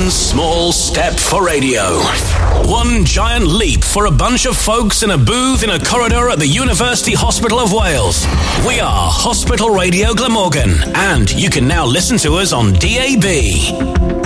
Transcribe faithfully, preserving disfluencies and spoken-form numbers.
One small step for radio. One giant leap for a bunch of folks in a booth in a corridor at the University Hospital of Wales. We are Hospital Radio Glamorgan, and you can now listen to us on D A B.